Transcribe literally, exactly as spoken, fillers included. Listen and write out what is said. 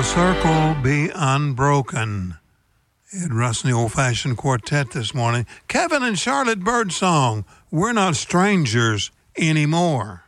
circle be unbroken. Ed Russ and the Old Fashioned Quartet this morning. Kevin and Charlotte Birdsong, We're Not Strangers Anymore.